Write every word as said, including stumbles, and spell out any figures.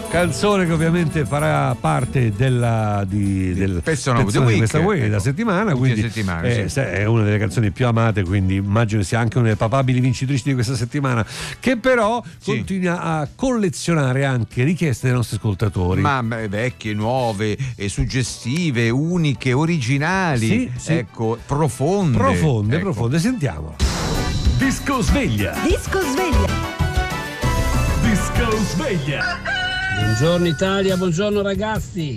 Canzone che ovviamente farà parte della di, del Pezzo of the Week, di questa week, ecco, da settimana, quindi settimane, è, sì. è una delle canzoni più amate, quindi immagino sia anche una delle papabili vincitrici di questa settimana, che però sì. continua a collezionare anche richieste dei nostri ascoltatori. Ma vecchie, nuove, eh, suggestive, uniche, originali, sì, sì. ecco, profonde. Profonde, ecco. profonde, sentiamo. Disco sveglia. Disco sveglia. Disco sveglia. Buongiorno Italia, buongiorno ragazzi.